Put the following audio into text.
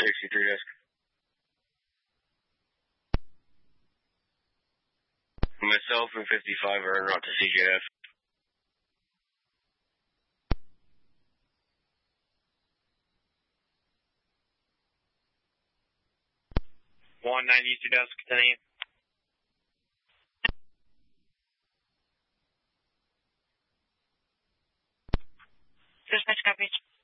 63 desk. Myself and 55 are en route to CJF. 192 desk, continue. Dispatch coverage.